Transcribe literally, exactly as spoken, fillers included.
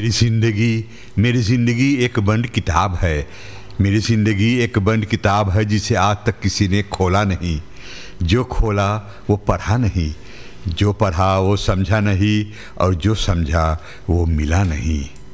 मेरी ज़िंदगी मेरी ज़िंदगी एक बंद किताब है। मेरी ज़िंदगी एक बंद किताब है जिसे आज तक किसी ने खोला नहीं। जो खोला वो पढ़ा नहीं, जो पढ़ा वो समझा नहीं, और जो समझा वो मिला नहीं।